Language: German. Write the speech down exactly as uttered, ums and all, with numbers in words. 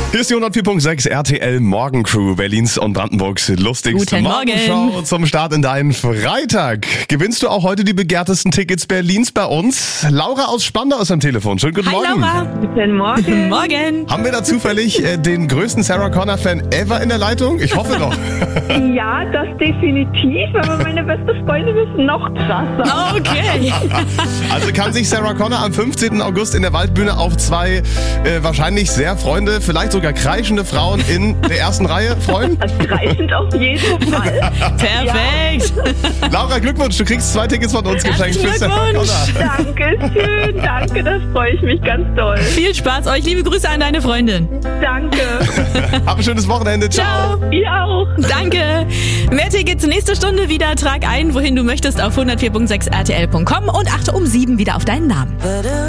Hier ist die hundertvier Komma sechs R T L Morgencrew, Berlins und Brandenburgs lustigste Guten Morgen. Morgenshow zum Start in deinen Freitag. Gewinnst du auch heute die begehrtesten Tickets Berlins bei uns? Laura aus Spandau ist am Telefon. Schönen guten Hi Morgen. Laura. Guten Morgen. Guten Morgen. Haben wir da zufällig äh, den größten Sarah Connor-Fan ever in der Leitung? Ich hoffe doch. Ja, das definitiv, aber meine beste Freundin ist noch krasser. Okay. Also kann sich Sarah Connor am fünfzehnten August in der Waldbühne auf zwei äh, wahrscheinlich sehr Freunde, vielleicht sogar kreischende Frauen in der ersten Reihe freuen? Das reichend auf jeden Fall. Perfekt. Laura, Glückwunsch, du kriegst zwei Tickets von uns geschenkt für Sarah Glückwunsch. Connor. Dankeschön, danke, das freue ich mich ganz doll. Viel Spaß euch. Liebe Grüße an deine Freundin. Danke. Hab ein schönes Wochenende. Ciao. Ciao. Ihr auch. Danke. Mehr Tickets nächste Stunde wieder. Trag ein, wohin du möchtest auf hundertvier Komma sechs R T L Punkt com und achte um sieben wieder auf deinen Namen.